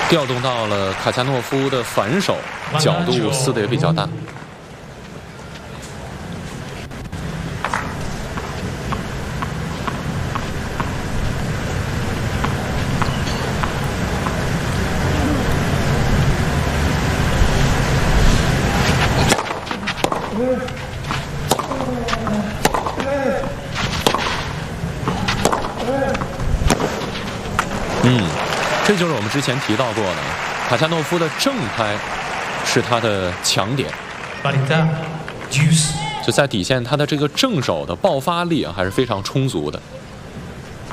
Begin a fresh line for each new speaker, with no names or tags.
调动到了卡恰诺夫的反手，角度撕得也比较大。这就是我们之前提到过的，卡恰诺夫的正拍是他的强点。就在底线，他的这个正手的爆发力还是非常充足的。